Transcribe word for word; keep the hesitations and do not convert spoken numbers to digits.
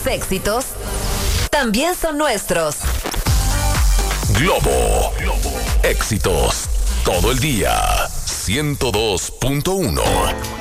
éxitos también son nuestros. Globo. Globo. Éxitos todo el día. ciento dos punto uno.